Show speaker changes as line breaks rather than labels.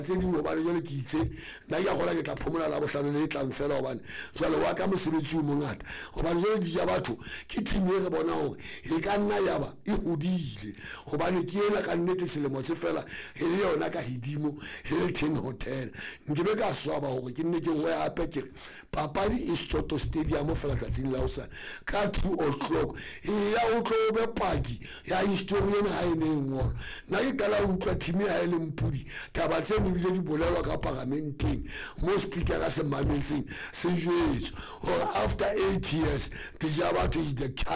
tse ding hobane jwale ke itse nna ke gola ke tla phomola la bohlano le tlang fela hobane jwale wa ka mosebetsi o mongata hobane jwale di ja batho ke team e re bona hore e ka nna yaba e hodile hobane ke ena ka nnete selemo se fela e le yona ka hidimo Hilton Hotel nke be ka swaba hore ke nne ke ho hape ke papadi e Soto Stadium fela tsatsing la hosane ka 2 o'clock ya o tlo be paki ya history ena ha ene ngolo na ke kala utlwa team ya ile Mpudi taba se ne bile di bolelwa ka parlamenteng mo speaker ka se mametseng se jwetso or after 8 years ke ja batho is the